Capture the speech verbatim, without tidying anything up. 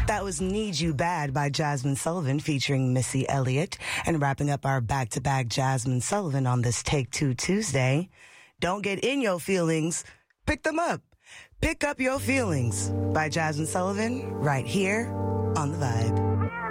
That was Need You Bad by Jasmine Sullivan featuring Missy Elliott. And wrapping up our back-to-back Jasmine Sullivan on this Take Two Tuesday, Don't Get In Your Feelings, Pick Them Up. Pick Up Your Feelings by Jasmine Sullivan right here on The Vibe.